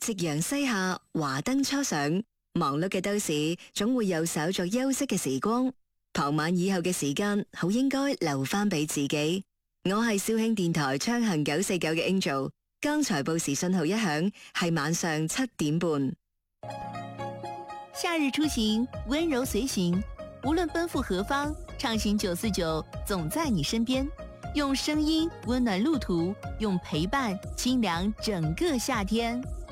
夕陽西下，華燈初上，忙碌嘅都市總會有稍作休息嘅時光。傍晚以後嘅時間，好應該留翻俾自己。我係肇慶電台昌行949嘅 Angel， 剛才報時信號一響，係晚上7點半。 夏日出行，溫柔隨行，無論奔赴何方，暢行949總在你身邊。用聲音溫暖路途，用陪伴清涼整個夏天。